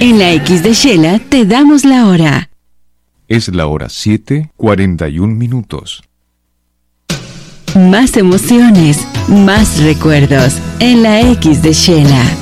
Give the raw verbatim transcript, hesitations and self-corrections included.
En la X de Shela te damos la hora. Es la hora siete, cuarenta y un minutos. Más emociones, más recuerdos en la X de Shela.